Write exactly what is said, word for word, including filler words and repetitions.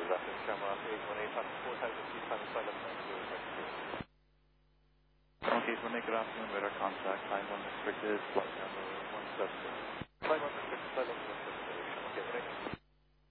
reference camera eight one eight times four thousand feet times silent nine zero six two. Okay, so make it afternoon radar contact, nine one restricted, flight number one seven six.